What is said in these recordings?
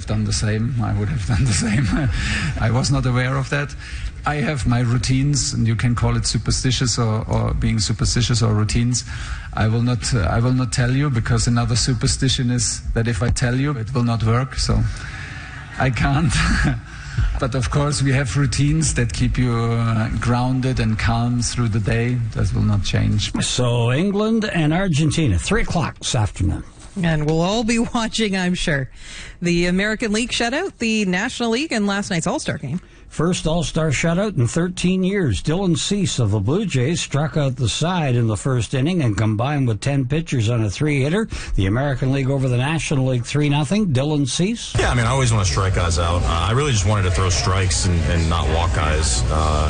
done the same. I would have done the same. I was not aware of that. I have my routines, and you can call it superstitious or being superstitious or routines. I will not tell you, because another superstition is that if I tell you, it will not work. So I can't. But of course, we have routines that keep you grounded and calm through the day. That will not change. So England and Argentina, 3 o'clock this afternoon. And we'll all be watching, I'm sure. The American League shut out the National League in last night's All-Star game. First All-Star shutout in 13 years. Dylan Cease of the Blue Jays struck out the side in the first inning and combined with 10 pitchers on a 3-hitter. The American League over the National League 3-0. Dylan Cease. Yeah, I always want to strike guys out. I really just wanted to throw strikes and not walk guys.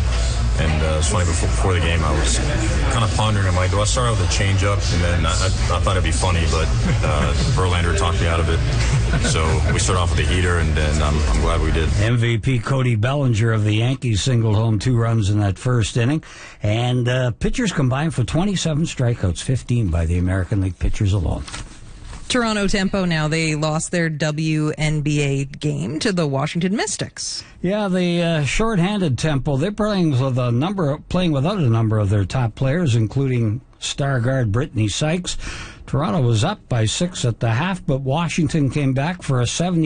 It's funny, before the game, I was kind of pondering, I'm like, do I start out with a changeup? And then I thought it'd be funny, but Verlander talked me out of it. So we start off with a heater, and I'm glad we did. MVP Cody Bellinger of the Yankees singled home 2 runs in that first inning. And pitchers combined for 27 strikeouts, 15 by the American League pitchers alone. Toronto Tempo now, they lost their WNBA game to the Washington Mystics. Yeah, the short-handed Tempo, they're playing without a number of their top players, including star guard Brittany Sykes. Toronto was up by 6 at the half, but Washington came back for a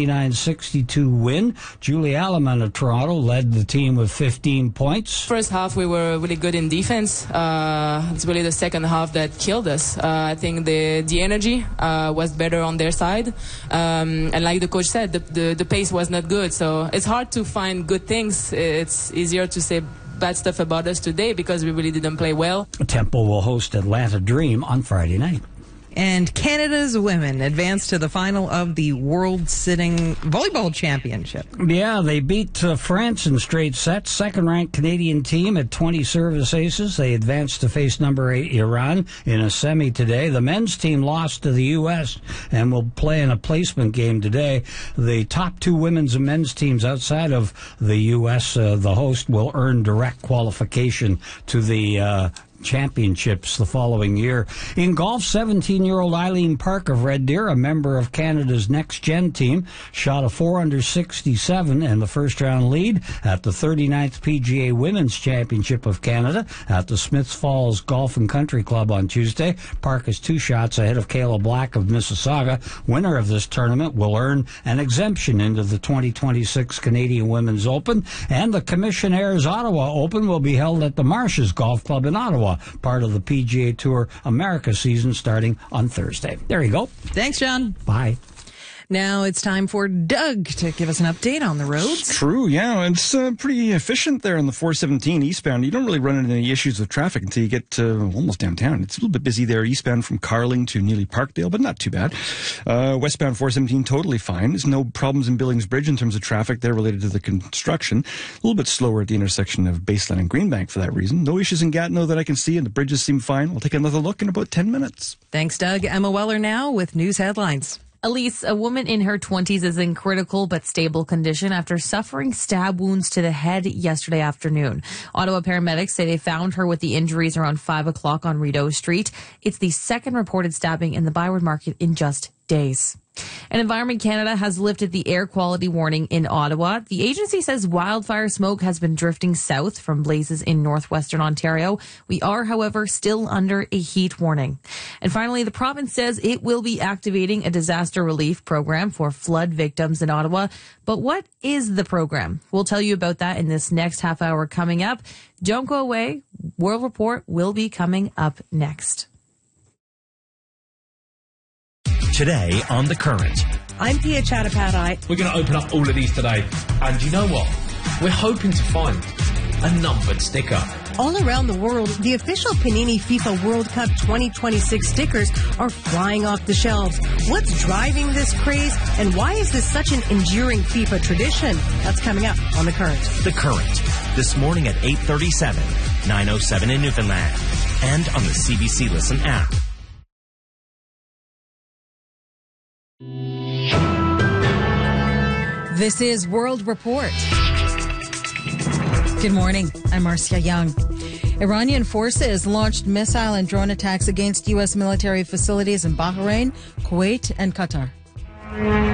79-62 win. Julie Alleman of Toronto led the team with 15 points. First half, we were really good in defense. It's really the second half that killed us. I think the energy was better on their side. And like the coach said, the pace was not good. So it's hard to find good things. It's easier to say bad stuff about us today because we really didn't play well. Tempo will host Atlanta Dream on Friday night. And Canada's women advanced to the final of the World Sitting Volleyball Championship. Yeah, they beat France in straight sets. Second-ranked Canadian team at 20 service aces. They advanced to face number 8 Iran in a semi today. The men's team lost to the U.S. and will play in a placement game today. The top 2 women's and men's teams outside of the U.S., the host, will earn direct qualification to the championships the following year. In golf, 17-year-old Eileen Park of Red Deer, a member of Canada's Next Gen team, shot a 4 under 67 and the first-round lead at the 39th PGA Women's Championship of Canada at the Smiths Falls Golf and Country Club on Tuesday. Park is 2 shots ahead of Kayla Black of Mississauga. Winner of this tournament will earn an exemption into the 2026 Canadian Women's Open, and the Commissionaires Ottawa Open will be held at the Marshes Golf Club in Ottawa, part of the PGA Tour America season starting on Thursday. There you go. Thanks, John. Bye. Now it's time for Doug to give us an update on the roads. It's true, yeah. It's pretty efficient there on the 417 eastbound. You don't really run into any issues with traffic until you get almost downtown. It's a little bit busy there eastbound from Carling to nearly Parkdale, but not too bad. Westbound 417, totally fine. There's no problems in Billings Bridge in terms of traffic there related to the construction. A little bit slower at the intersection of Baseline and Greenbank for that reason. No issues in Gatineau that I can see, and the bridges seem fine. I'll take another look in about 10 minutes. Thanks, Doug. Emma Weller now with news headlines. Elise, a woman in her 20s is in critical but stable condition after suffering stab wounds to the head yesterday afternoon. Ottawa paramedics say they found her with the injuries around 5 o'clock on Rideau Street. It's the second reported stabbing in the Byward Market in just days. And Environment Canada has lifted the air quality warning in Ottawa. The agency says wildfire smoke has been drifting south from blazes in northwestern Ontario. We are, however, still under a heat warning. And finally, the province says it will be activating a disaster relief program for flood victims in Ottawa. But what is the program? We'll tell you about that in this next half hour coming up. Don't go away. World Report will be coming up next. Today on The Current. I'm Pia Chattopadhyay. We're going to open up all of these today. And you know what? We're hoping to find a numbered sticker. All around the world, the official Panini FIFA World Cup 2026 stickers are flying off the shelves. What's driving this craze, and why is this such an enduring FIFA tradition? That's coming up on The Current. The Current, this morning at 8:37, 9:07 in Newfoundland, and on the CBC Listen app. This is World Report. Good morning. I'm Marcia Young. Iranian forces launched missile and drone attacks against U.S. military facilities in Bahrain, Kuwait, and Qatar.